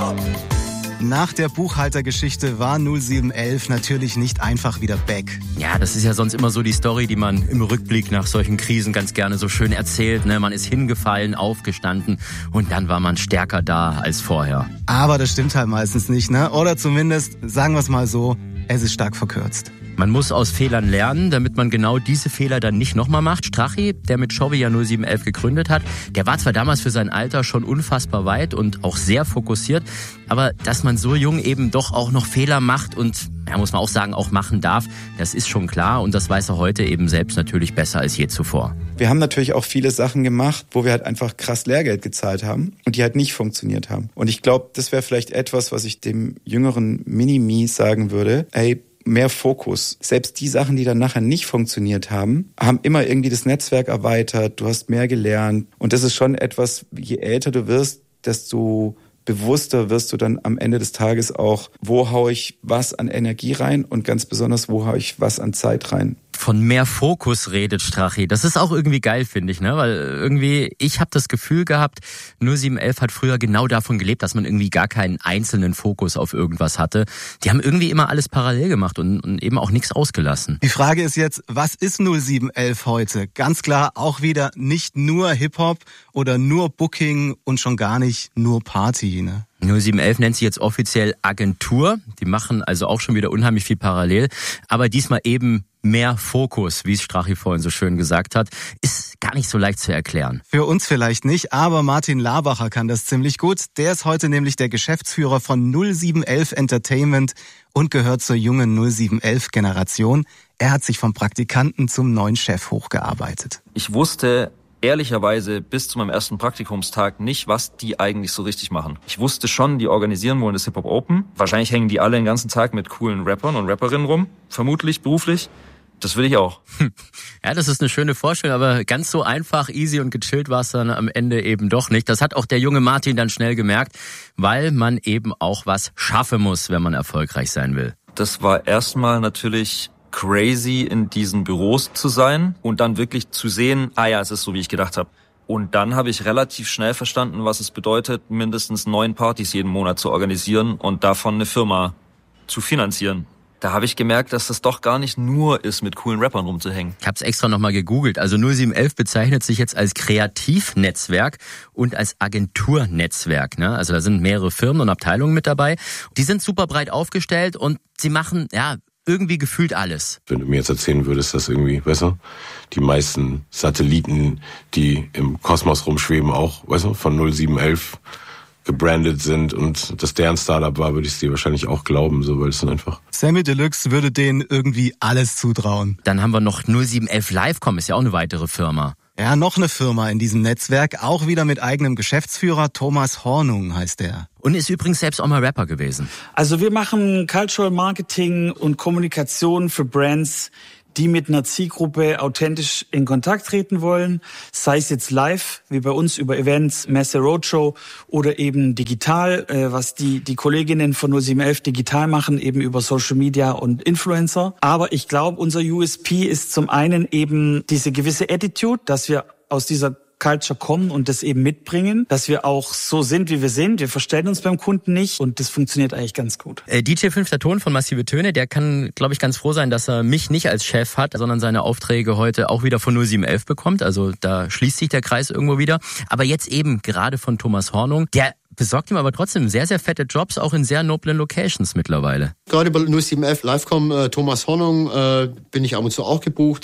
Hip-Hop. Nach der Buchhaltergeschichte war 0711 natürlich nicht einfach wieder back. Ja, das ist ja sonst immer so die Story, die man im Rückblick nach solchen Krisen ganz gerne so schön erzählt. Ne? Man ist hingefallen, aufgestanden und dann war man stärker da als vorher. Aber das stimmt halt meistens nicht, ne? Oder zumindest, sagen wir es mal so, es ist stark verkürzt. Man muss aus Fehlern lernen, damit man genau diese Fehler dann nicht nochmal macht. Strachi, der mit Chovy ja 0711 gegründet hat, der war zwar damals für sein Alter schon unfassbar weit und auch sehr fokussiert, aber dass man so jung eben doch auch noch Fehler macht und, ja, muss man auch sagen, auch machen darf, das ist schon klar und das weiß er heute eben selbst natürlich besser als je zuvor. Wir haben natürlich auch viele Sachen gemacht, wo wir halt einfach krass Lehrgeld gezahlt haben und die halt nicht funktioniert haben. Und ich glaube, das wäre vielleicht etwas, was ich dem jüngeren Mini-Me sagen würde, ey, mehr Fokus. Selbst die Sachen, die dann nachher nicht funktioniert haben, haben immer irgendwie das Netzwerk erweitert, du hast mehr gelernt. Und das ist schon etwas, je älter du wirst, desto bewusster wirst du dann am Ende des Tages auch, wo haue ich was an Energie rein und ganz besonders, wo haue ich was an Zeit rein. Von mehr Fokus redet Strachi. Das ist auch irgendwie geil, finde ich, ne? Weil irgendwie, ich habe das Gefühl gehabt, 0711 hat früher genau davon gelebt, dass man irgendwie gar keinen einzelnen Fokus auf irgendwas hatte. Die haben irgendwie immer alles parallel gemacht und eben auch nichts ausgelassen. Die Frage ist jetzt, was ist 0711 heute? Ganz klar auch wieder nicht nur Hip-Hop oder nur Booking und schon gar nicht nur Party, ne? 0711 nennt sich jetzt offiziell Agentur. Die machen also auch schon wieder unheimlich viel parallel. Aber diesmal eben mehr Fokus, wie es Strachi vorhin so schön gesagt hat, ist gar nicht so leicht zu erklären. Für uns vielleicht nicht, aber Martin Labacher kann das ziemlich gut. Der ist heute nämlich der Geschäftsführer von 0711 Entertainment und gehört zur jungen 0711-Generation. Er hat sich vom Praktikanten zum neuen Chef hochgearbeitet. Ich wusste ehrlicherweise bis zu meinem ersten Praktikumstag nicht, was die eigentlich so richtig machen. Ich wusste schon, die organisieren wollen das Hip-Hop Open. Wahrscheinlich hängen die alle den ganzen Tag mit coolen Rappern und Rapperinnen rum. Vermutlich beruflich. Das will ich auch. Ja, das ist eine schöne Vorstellung, aber ganz so einfach, easy und gechillt war es dann am Ende eben doch nicht. Das hat auch der junge Martin dann schnell gemerkt, weil man eben auch was schaffen muss, wenn man erfolgreich sein will. Das war erstmal natürlich crazy, in diesen Büros zu sein und dann wirklich zu sehen, ja, es ist so, wie ich gedacht habe. Und dann habe ich relativ schnell verstanden, was es bedeutet, mindestens 9 Partys jeden Monat zu organisieren und davon eine Firma zu finanzieren. Da habe ich gemerkt, dass das doch gar nicht nur ist, mit coolen Rappern rumzuhängen. Ich habe es extra nochmal gegoogelt. Also 0711 bezeichnet sich jetzt als Kreativnetzwerk und als Agenturnetzwerk. Ne? Also da sind mehrere Firmen und Abteilungen mit dabei. Die sind super breit aufgestellt und sie machen, ja, irgendwie gefühlt alles. Wenn du mir jetzt erzählen würdest, dass irgendwie, weißt du, die meisten Satelliten, die im Kosmos rumschweben, auch, weißt du, von 0711 gebrandet sind und das deren Startup war, würde ich es dir wahrscheinlich auch glauben, so, weil es dann einfach... Sammy Deluxe würde denen irgendwie alles zutrauen. Dann haben wir noch 0711 Livecom, ist ja auch eine weitere Firma. Ja, noch eine Firma in diesem Netzwerk, auch wieder mit eigenem Geschäftsführer, Thomas Hornung heißt er. Und ist übrigens selbst auch mal Rapper gewesen. Also wir machen Cultural Marketing und Kommunikation für Brands, die mit einer Zielgruppe authentisch in Kontakt treten wollen, sei es jetzt live, wie bei uns über Events, Messe, Roadshow oder eben digital, was die Kolleginnen von 0711 digital machen, eben über Social Media und Influencer. Aber ich glaube, unser USP ist zum einen eben diese gewisse Attitude, dass wir aus dieser Culture kommen und das eben mitbringen, dass wir auch so sind, wie wir sind. Wir verstellen uns beim Kunden nicht und das funktioniert eigentlich ganz gut. DJ 5. Ton von Massive Töne, der kann, glaube ich, ganz froh sein, dass er mich nicht als Chef hat, sondern seine Aufträge heute auch wieder von 0711 bekommt. Also da schließt sich der Kreis irgendwo wieder. Aber jetzt eben gerade von Thomas Hornung, der besorgt ihm aber trotzdem sehr, sehr fette Jobs, auch in sehr noblen Locations mittlerweile. Gerade bei 0711 Livecom, Thomas Hornung, bin ich ab und zu auch gebucht.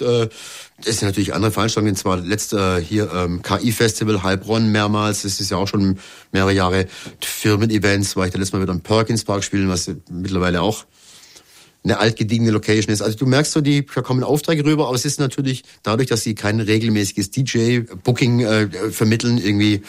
Es sind natürlich andere Veranstaltungen, zwar letzte hier KI-Festival, Heilbronn mehrmals, das ist ja auch schon mehrere Jahre. Firmen-Events, war ich da letztes Mal wieder im Perkins Park spielen, was mittlerweile auch eine altgediegene Location ist. Also du merkst so, da kommen Aufträge rüber, aber es ist natürlich dadurch, dass sie kein regelmäßiges DJ-Booking vermitteln, irgendwie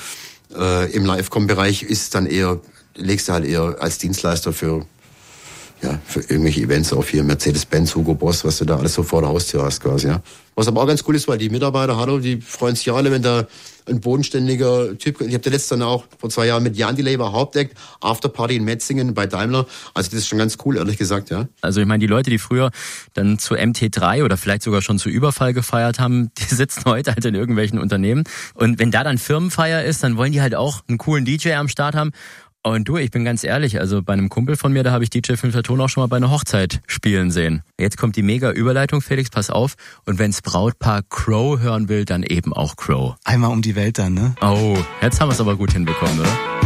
im Livecom-Bereich ist dann eher, legst du halt eher als Dienstleister für irgendwelche Events auf hier, Mercedes-Benz, Hugo Boss, was du da alles so vor der Haustür hast quasi, ja. Was aber auch ganz cool ist, weil die Mitarbeiter, die freuen sich ja alle, wenn da ein bodenständiger Typ, ich habe da letztes dann auch vor 2 Jahren mit Jan Delay bei Hauptdeck, Afterparty in Metzingen bei Daimler, also das ist schon ganz cool, ehrlich gesagt, ja. Also ich meine, die Leute, die früher dann zu MT3 oder vielleicht sogar schon zu Überfall gefeiert haben, die sitzen heute halt in irgendwelchen Unternehmen und wenn da dann Firmenfeier ist, dann wollen die halt auch einen coolen DJ am Start haben. Und du, ich bin ganz ehrlich, also bei einem Kumpel von mir, da habe ich DJ Filmterton auch schon mal bei einer Hochzeit spielen sehen. Jetzt kommt die mega Überleitung, Felix, pass auf. Und wenn's Brautpaar Crow hören will, dann eben auch Crow. Einmal um die Welt dann, ne? Oh, jetzt haben wir es aber gut hinbekommen, oder?